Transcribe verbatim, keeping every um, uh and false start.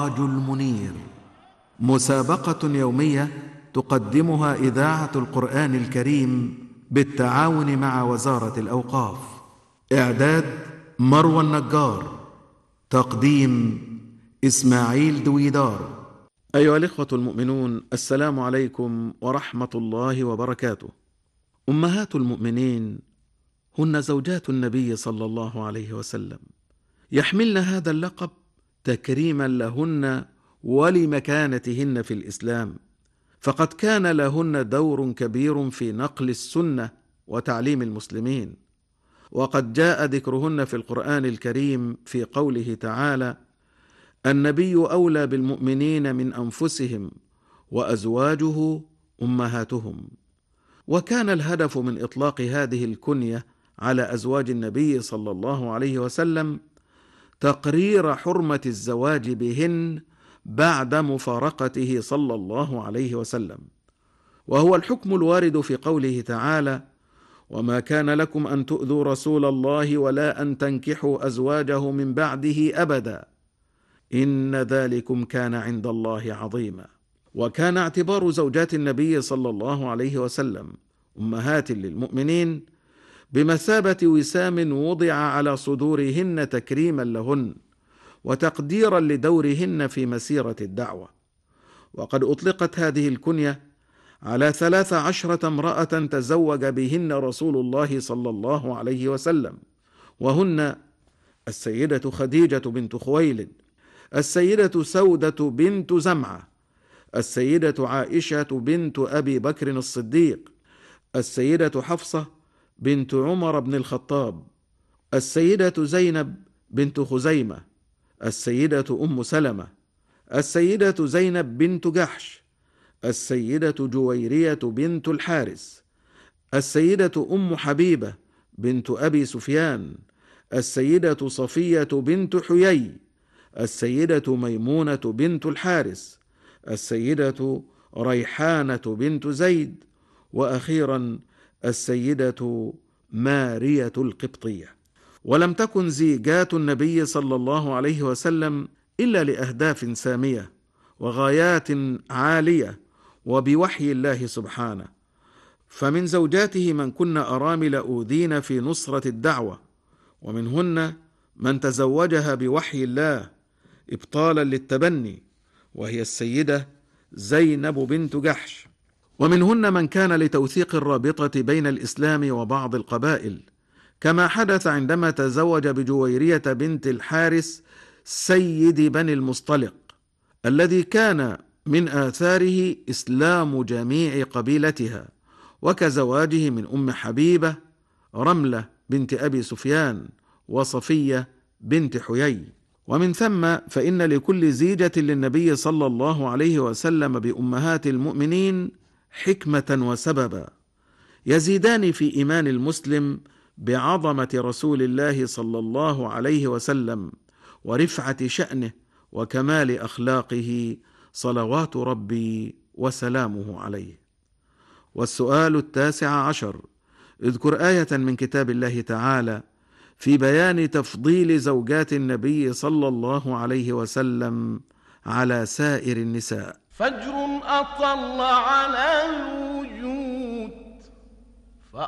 السراج المنير، مسابقة يومية تقدمها إذاعة القرآن الكريم بالتعاون مع وزارة الأوقاف. إعداد مروى النجار، تقديم إسماعيل دويدار. أيها الإخوة المؤمنون، السلام عليكم ورحمة الله وبركاته. أمهات المؤمنين هن زوجات النبي صلى الله عليه وسلم، يحملن هذا اللقب تكريما لهن ولمكانتهن في الإسلام، فقد كان لهن دور كبير في نقل السنة وتعليم المسلمين. وقد جاء ذكرهن في القرآن الكريم في قوله تعالى: النبي أولى بالمؤمنين من أنفسهم وأزواجه أمهاتهم. وكان الهدف من إطلاق هذه الكنية على أزواج النبي صلى الله عليه وسلم تقرير حرمة الزواج بهن بعد مفارقته صلى الله عليه وسلم، وهو الحكم الوارد في قوله تعالى: وما كان لكم أن تؤذوا رسول الله ولا أن تنكحوا أزواجه من بعده أبدا إن ذلكم كان عند الله عظيما. وكان اعتبار زوجات النبي صلى الله عليه وسلم أمهات للمؤمنين بمثابة وسام وضع على صدورهن تكريما لهن وتقديرا لدورهن في مسيرة الدعوة. وقد أطلقت هذه الكنية على ثلاث عشرة امرأة تزوج بهن رسول الله صلى الله عليه وسلم، وهن السيدة خديجة بنت خويلد، السيدة سودة بنت زمعة، السيدة عائشة بنت أبي بكر الصديق، السيدة حفصة بنت عمر بن الخطاب، السيدة زينب بنت خزيمة، السيدة أم سلمة، السيدة زينب بنت جحش، السيدة جويرية بنت الحارث، السيدة أم حبيبة بنت أبي سفيان، السيدة صفية بنت حيي، السيدة ميمونة بنت الحارث، السيدة ريحانة بنت زيد، وأخيرا السيدة مارية القبطية. ولم تكن زيجات النبي صلى الله عليه وسلم إلا لأهداف سامية وغايات عالية وبوحي الله سبحانه، فمن زوجاته من كن أرامل أوذين في نصرة الدعوة، ومنهن من تزوجها بوحي الله إبطالا للتبني، وهي السيدة زينب بنت جحش، ومنهن من كان لتوثيق الرابطة بين الإسلام وبعض القبائل، كما حدث عندما تزوج بجويرية بنت الحارث سيد بني المصطلق، الذي كان من آثاره إسلام جميع قبيلتها، وكزواجه من أم حبيبة رملة بنت أبي سفيان وصفية بنت حيي. ومن ثم فإن لكل زيجة للنبي صلى الله عليه وسلم بأمهات المؤمنين حكمة وسببا يزيدان في إيمان المسلم بعظمة رسول الله صلى الله عليه وسلم ورفعة شأنه وكمال أخلاقه صلوات ربي وسلامه عليه. والسؤال التاسع عشر: اذكر آية من كتاب الله تعالى في بيان تفضيل زوجات النبي صلى الله عليه وسلم على سائر النساء. فجر أطل على الوجود